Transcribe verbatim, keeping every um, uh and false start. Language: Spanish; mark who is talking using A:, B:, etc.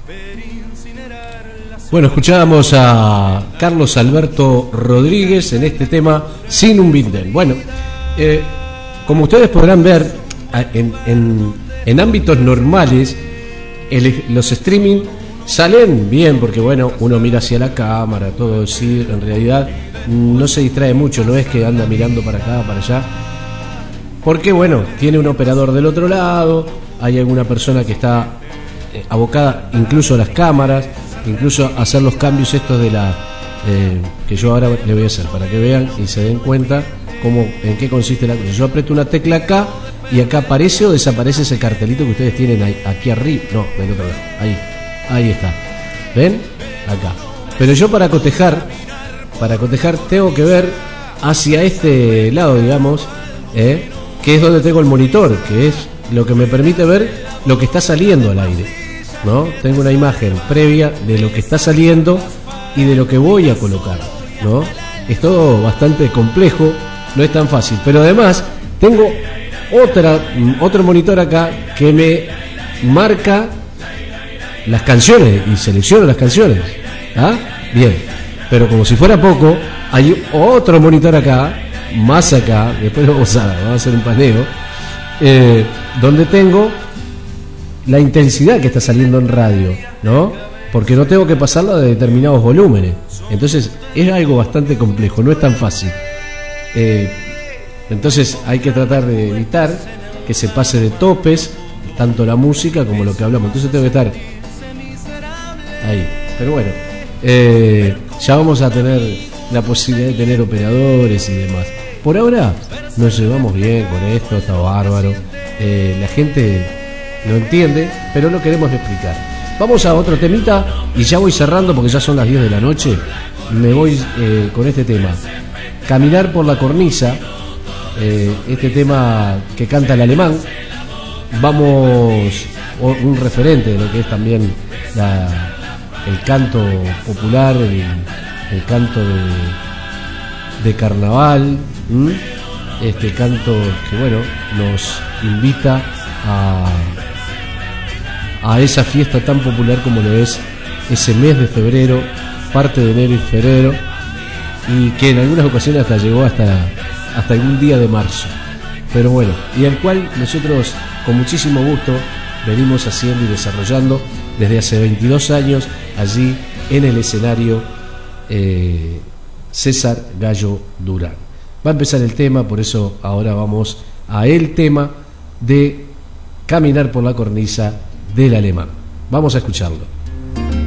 A: Bueno, escuchábamos a Carlos Alberto Rodríguez en este tema Sin un Vindel. Bueno, eh, como ustedes podrán ver, en, en, en ámbitos normales, el, los streaming salen bien, porque bueno, uno mira hacia la cámara, todo así, en realidad no se distrae mucho, no es que anda mirando para acá, para allá, porque bueno, tiene un operador del otro lado, hay alguna persona que está eh, abocada incluso a las cámaras, incluso a hacer los cambios estos de la eh, que yo ahora le voy a hacer para que vean y se den cuenta cómo, en qué consiste la cosa. Yo aprieto una tecla acá y acá aparece o desaparece ese cartelito que ustedes tienen ahí, aquí arriba, no, del otro lado, ahí, ahí está, ¿ven? Acá. Pero yo para cotejar, para cotejar tengo que ver hacia este lado, digamos, ¿eh? Que es donde tengo el monitor, que es lo que me permite ver lo que está saliendo al aire, ¿no? Tengo una imagen previa de lo que está saliendo y de lo que voy a colocar, ¿no? Es todo bastante complejo, no es tan fácil, pero además tengo otra otro monitor acá que me marca las canciones y selecciono las canciones, ¿ah? Bien, pero como si fuera poco, hay otro monitor acá, más acá, después lo vamos a, vamos a hacer un paneo, eh, donde tengo la intensidad que está saliendo en radio, ¿no? Porque no tengo que pasarla de determinados volúmenes. Entonces es algo bastante complejo, no es tan fácil. Eh, entonces hay que tratar de evitar que se pase de topes, tanto la música como lo que hablamos. Entonces tengo que estar ahí. Pero bueno, eh, ya vamos a tener la posibilidad de tener operadores y demás. Por ahora nos llevamos bien con esto, está bárbaro. Eh, la gente lo entiende, pero lo queremos explicar. Vamos a otro temita y ya voy cerrando porque ya son las diez de la noche. Me voy eh, con este tema, Caminar por la cornisa, eh, este tema que canta el alemán. Vamos, un referente de lo que es también la, el canto popular, el, el canto de, de carnaval, ¿m? Este canto que bueno, nos invita a a esa fiesta tan popular como lo es ese mes de febrero, parte de enero y febrero, y que en algunas ocasiones hasta llegó hasta, hasta algún día de marzo. Pero bueno, y el cual nosotros con muchísimo gusto venimos haciendo y desarrollando desde hace veintidós años allí en el escenario eh, César Gallo Durán. Va a empezar el tema, por eso ahora vamos a el tema de Caminar por la cornisa del alemán. Vamos a escucharlo.